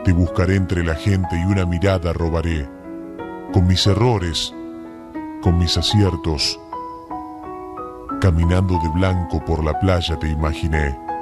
Te buscaré entre la gente y una mirada robaré. Con mis errores, con mis aciertos, caminando de blanco por la playa te imaginé.